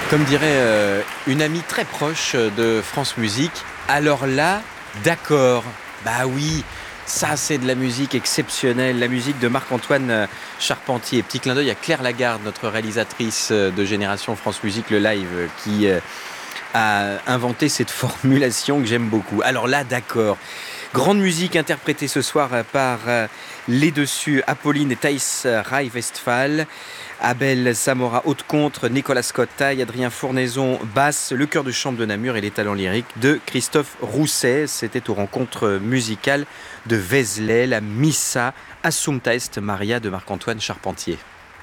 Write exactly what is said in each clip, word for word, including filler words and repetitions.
Comme dirait euh, une amie très proche de France Musique, alors là, d'accord, bah oui, ça c'est de la musique exceptionnelle, la musique de Marc-Antoine Charpentier. Petit clin d'œil à Claire Lagarde, notre réalisatrice de Génération France Musique, le live, qui euh, a inventé cette formulation que j'aime beaucoup. Alors là, d'accord. Grande musique interprétée ce soir par euh, les dessus Apolline et Thaïs Rai-Westphal, Abel Samora haute contre, Nicolas Scott taille, Adrien Fournaison basse, le chœur de chambre de Namur et les talents lyriques de Christophe Rousset. C'était aux rencontres musicales de Vézelay, la Missa Assumpta Est Maria de Marc-Antoine Charpentier.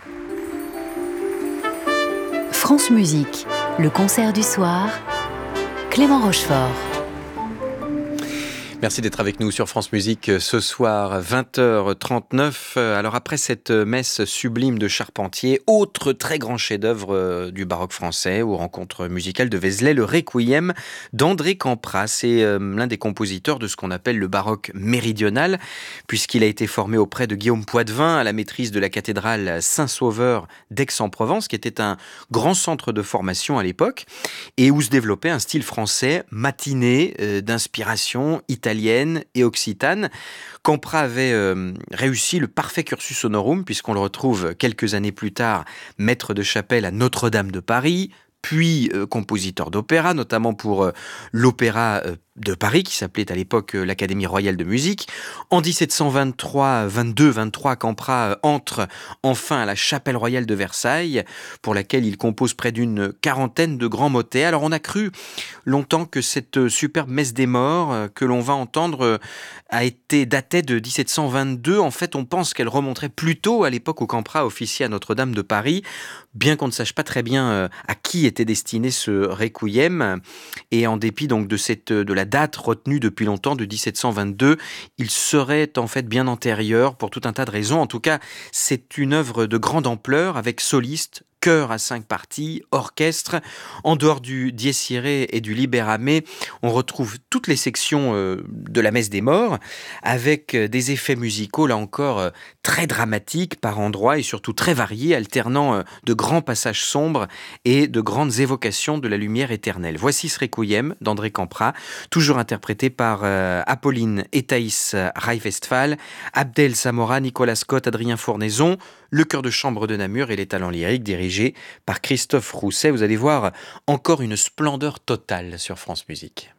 France Musique, le concert du soir, Clément Rochefort. Merci d'être avec nous sur France Musique ce soir, vingt heures trente-neuf. Alors après cette messe sublime de Charpentier, autre très grand chef-d'œuvre du baroque français, aux rencontres musicales de Vézelay, le Requiem d'André Campras. C'est l'un des compositeurs de ce qu'on appelle le baroque méridional, puisqu'il a été formé auprès de Guillaume Poitvin à la maîtrise de la cathédrale Saint-Sauveur d'Aix-en-Provence, qui était un grand centre de formation à l'époque, et où se développait un style français matiné euh, d'inspiration italienne italienne et occitane. Campras avait euh, réussi le parfait cursus honorum, puisqu'on le retrouve quelques années plus tard maître de chapelle à Notre-Dame de Paris, puis euh, compositeur d'opéra, notamment pour euh, l'opéra euh, de Paris, qui s'appelait à l'époque euh, l'Académie royale de musique. En dix-sept cent vingt-trois, vingt-deux, vingt-trois, Campras euh, entre enfin à la chapelle royale de Versailles, pour laquelle il compose près d'une quarantaine de grands motets. Alors on a cru longtemps que cette superbe messe des morts euh, que l'on va entendre euh, a été datée de dix-sept cent vingt-deux. En fait, on pense qu'elle remonterait plutôt à l'époque où Campras officiait à Notre-Dame de Paris, bien qu'on ne sache pas très bien euh, à qui était destiné ce requiem. Et en dépit donc de cette de la date retenue depuis longtemps de dix-sept cent vingt-deux, il serait en fait bien antérieur pour tout un tas de raisons. En tout cas, c'est une œuvre de grande ampleur avec solistes, chœur à cinq parties, orchestre. En dehors du Dies Irae et du Libérame, on retrouve toutes les sections euh, de la Messe des Morts, avec euh, des effets musicaux, là encore, euh, très dramatiques par endroits et surtout très variés, alternant euh, de grands passages sombres et de grandes évocations de la lumière éternelle. Voici ce Requiem d'André Campras, toujours interprété par euh, Apolline et Thaïs Rai-Westphal, Abdel Samora, Nicolas Scott, Adrien Fournaison, le chœur de chambre de Namur et les talents lyriques dirigés par Christophe Rousset. Vous allez voir encore une splendeur totale sur France Musique.